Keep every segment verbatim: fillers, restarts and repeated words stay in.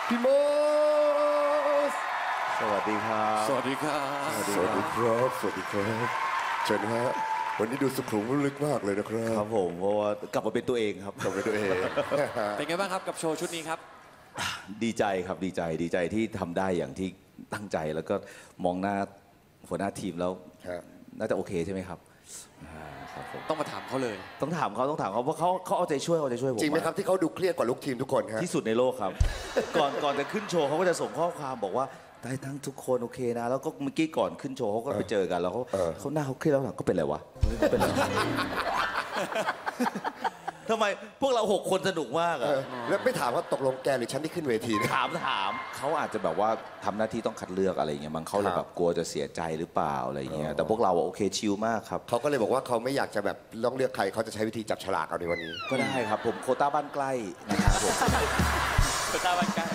พี่มสสวัสดีครับสวัสดีครับสวัสดีครับสวัสดีครับเชิญฮะวันนี้ดูสุขุมลึกมากเลยนะครับครับผมเพราะว่ากลับมาเป็นตัวเองครับกลับมาเป็นตัวเองเป็นไงบ้างครับกับโชว์ชุดนี้ครับดีใจครับดีใจดีใจที่ทำได้อย่างที่ตั้งใจแล้วก็มองหน้าหัวหน้าทีมแล้วน่าจะโอเคใช่ไหมครับต้องมาถามเขาเลยต้องถามเขาต้องถามเขาเพราะเขาเขาเอาใจช่วยเอาใจช่วยผมจริงไหมครับที่เขาดูเครียดกว่าลูกทีมทุกคนครับที่สุดในโลกครับก่อนก่อนจะขึ้นโชว์เขาก็จะส่งข้อความบอกว่าได้ทั้งทุกคนโอเคนะแล้วก็เมื่อกี้ก่อนขึ้นโชว์เขาก็ไปเจอกันแล้วเขาเขาหน้าเขาเครียดแล้วหลังก็เป็นอะไรวะเป็นอะไรทำไมพวกเราหกคนสนุกมากอะแล้วไม่ถามว่าตกลงแกหรือฉันที่ขึ้นเวทีถามถามเขาอาจจะแบบว่าทำหน้าที่ต้องคัดเลือกอะไรอย่างเงี้ยบางเขาเลยแบบกลัวจะเสียใจหรือเปล่าอะไรอย่างเงี้ยแต่พวกเราโอเคชิลมากครับเขาก็เลยบอกว่าเขาไม่อยากจะแบบต้องเลือกใครเขาจะใช้วิธีจับฉลากเอาในวันนี้ก็ได้ครับผมโควต้าบ้านใกล้นะครับผมโควต้าบ้านใกล้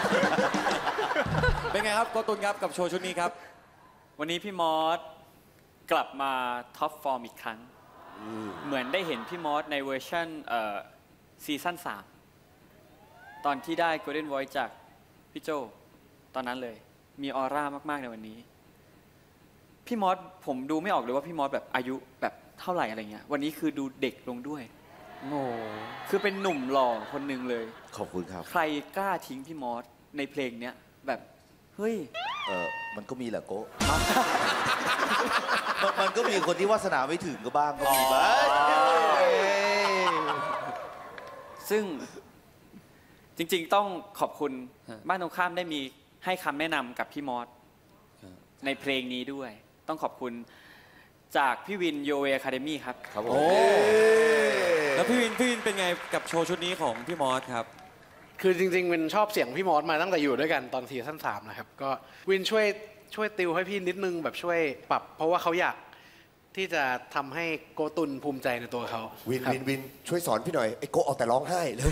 เป็นไงครับโกตุนครับกับโชว์ชุดนี้ครับวันนี้พี่มอสกลับมาท็อปฟอร์มอีกครั้งเหมือนได้เห็นพี่มอสในเวอร์ชันซีซั่นสามตอนที่ได้ Golden Voice จากพี่โจตอนนั้นเลยมีออร่ามากๆในวันนี้พี่มอสผมดูไม่ออกเลยว่าพี่มอสแบบอายุแบบเท่าไหร่อะไรเงี้ยวันนี้คือดูเด็กลงด้วยโง่คือเป็นหนุ่มหล่อคนหนึ่งเลยขอบคุณครับใครกล้าทิ้งพี่มอสในเพลงเนี้ยแบบเฮ้ยเออมันก็มีแหละโก้มันก็มีคนที่วาสนาไม่ถึงก็บ้างก็มีบ้างซึ่งจริงๆต้องขอบคุณบ้านตรงข้ามได้มีให้คำแนะนำกับพี่มอสในเพลงนี้ด้วยต้องขอบคุณจากพี่วินโยเวอะคาเดมี่ครับครับโอ้แล้วพี่วินพี่วินเป็นไงกับโชว์ชุดนี้ของพี่มอสครับคือจริงๆวินชอบเสียงพี่มอสมาตั้งแต่อยู่ด้วยกันตอนซีซั่นสามนะครับก็วินช่วยช่วยติวให้พี่นิดนึงแบบช่วยปรับเพราะว่าเขาอยากที่จะทำให้โกตุนภูมิใจในตัวเขาวินวินวินช่วยสอนพี่หน่อยไอ้โกเอาแต่ร้องไห้เลย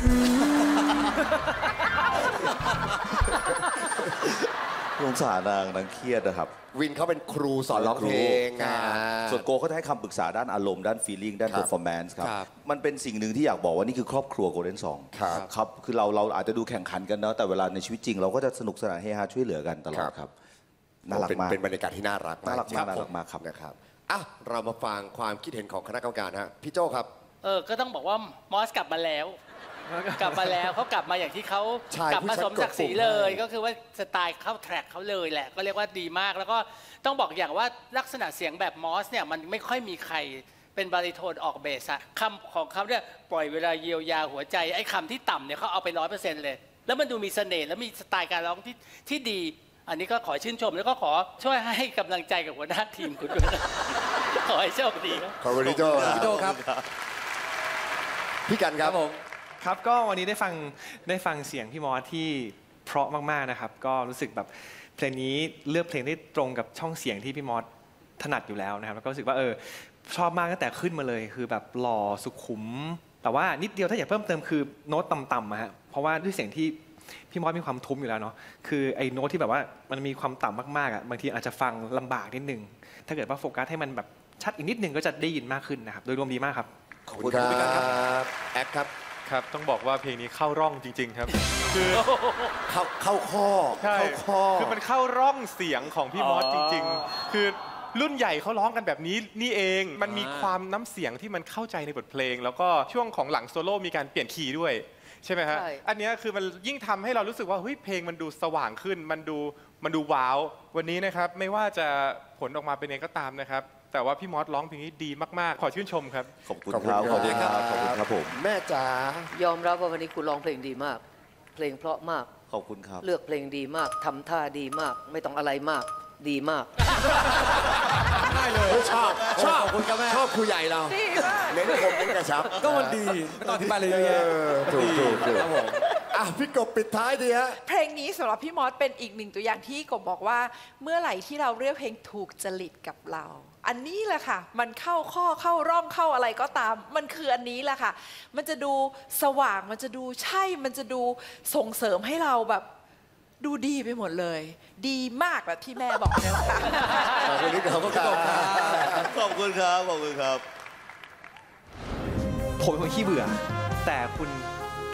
สงสารนางนางเครียดนะครับวินเขาเป็นครูสอนร้องเพลงส่วนโกเขาให้คำปรึกษาด้านอารมณ์ด้านฟีลลิ่งด้าน performance ครับมันเป็นสิ่งหนึ่งที่อยากบอกว่านี่คือครอบครัวโกลเด้นซองครับคือเราเราอาจจะดูแข่งขันกันเนาะแต่เวลาในชีวิตจริงเราก็จะสนุกสนานเฮฮาช่วยเหลือกันตลอดครับน่ารักมากเป็นบรรยากาศที่น่ารักน่ารักมากน่ารักมากครับนะครับอ่ะเรามาฟังความคิดเห็นของคณะกรรมการฮะพี่โจครับเออก็ต้องบอกว่ามอสกลับมาแล้วกลับมาแล้วเขากลับมาอย่างที่เขากลับมาสมศักดิ์ศรีเลยก็คือว่าสไตล์เข้าแทร็กเขาเลยแหละก็เรียกว่าดีมากแล้วก็ต้องบอกอย่างว่าลักษณะเสียงแบบมอสเนี่ยมันไม่ค่อยมีใครเป็นบาริโทนออกเบสอะคำของเขาเนี่ยปล่อยเวลาเยียวยาหัวใจไอ้คำที่ต่ำเนี่ยเขาเอาไปร้อยเปอร์เซ็นต์เลยแล้วมันดูมีเสน่ห์แล้วมีสไตล์การร้องที่ที่ดีอันนี้ก็ขอชื่นชมแล้วก็ขอช่วยให้กำลังใจกับหัวหน้าทีมคุณด้วยขอให้โชคดีขอบคุณพี่โจพี่โจครับพี่กันครับผมครับก็วันนี้ได้ฟังได้ฟังเสียงพี่มอสที่เพราะมากๆนะครับก็รู้สึกแบบเพลงนี้เลือกเพลงได้ตรงกับช่องเสียงที่พี่มอสถนัดอยู่แล้วนะครับแล้วก็รู้สึกว่าเออชอบมากตั้งแต่ขึ้นมาเลยคือแบบหล่อสุขุมแต่ว่านิดเดียวถ้าอยากเพิ่มเติมคือโน้ตต่ำๆฮะเพราะว่าด้วยเสียงที่พี่มอสมีความทุ้มอยู่แล้วเนาะคือไอ้โน้ตที่แบบว่ามันมีความต่ำมากๆอ่ะบางทีอาจจะฟังลำบากนิดนึงถ้าเกิดว่าโฟกัสให้มันแบบชัดอีกนิดนึงก็จะได้ยินมากขึ้นนะครับโดยรวมดีมากครับขอบคุณครับแอคครับครับต้องบอกว่าเพลงนี้เข้าร่องจริงๆครับคือเข้าเข้าข้อเข้าข้อคือมันเข้าร่องเสียงของพี่มอสจริงๆคือรุ่นใหญ่เขาร้องกันแบบนี้นี่เองมันมีความน้ำเสียงที่มันเข้าใจในบทเพลงแล้วก็ช่วงของหลังโซโล่มีการเปลี่ยนคีย์ด้วยใช่ไหมฮะอันนี้คือมันยิ่งทำให้เรารู้สึกว่าเฮ้ยเพลงมันดูสว่างขึ้นมันดูมันดูว้าววันนี้นะครับไม่ว่าจะผลออกมาเป็นยังไงก็ตามนะครับแต่ว่าพี่มอสร้องเพลงนี้ดีมากๆขอชื่นชมครับขอบคุณครับขอบคุณครับขอบคุณครับผมแม่จ๋ายอมรับว่าวันนี้คุณร้องเพลงดีมากเพลงเพราะมากขอบคุณครับเลือกเพลงดีมากทำท่าดีมากไม่ต้องอะไรมากดีมากได้เลยชอบชอบคุณกับแม่ชอบครูใหญ่เราเน้นคมเน้นกระชับก็มันดีไม่ต้องอธิบายเลยเยอะแยะถูกถูกถูกครับผมอ่ะพี่กบปิดท้ายดีฮะเพลงนี้สำหรับพี่มอสเป็นอีกหนึ่งตัวอย่างที่กบบอกว่าเมื่อไหร่ที่เราเลือกเพลงถูกจริตกับเราอันนี้แหละค่ะมันเข้าข้อเข้าร่องเข้าอะไรก็ตามมันคืออันนี้แหละค่ะมันจะดูสว่างมันจะดูใช่มันจะดูส่งเสริมให้เราแบบดูดีไปหมดเลยดีมากแบบที่แม่บอกเนี่ยค่ะขอบคุณครับขอบคุณครับขอบคุณครับขอบคุณครับผมเป็นคนขี้เบื่อแต่คุณท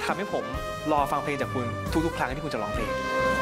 ทำให้ผมรอฟังเพลงจากคุณทุกๆครั้งที่คุณจะร้องเพลง